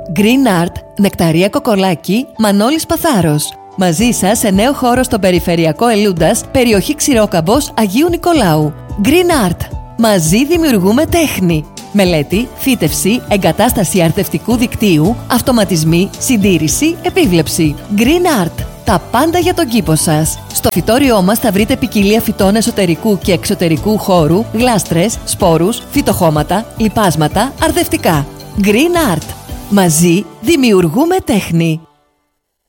Green Art, Νεκταρία Κοκολάκη, Μανώλης Παθάρος. Μαζί σας σε νέο χώρο στο περιφερειακό Ελούντας, περιοχή Ξηρόκαμπος, Αγίου Νικολάου. Green Art. Μαζί δημιουργούμε τέχνη. Μελέτη, φύτευση, εγκατάσταση αρθευτικού δικτύου, αυτοματισμοί, συντήρηση, επίβλεψη. Green Art. Τα πάντα για τον κήπο σας. Στο φυτόριό μας θα βρείτε ποικιλία φυτών εσωτερικού και εξωτερικού χώρου, γλάστρες, σπόρους, φυτοχώματα, λιπάσματα, αρδευτικά. Green Art. Μαζί δημιουργούμε τέχνη.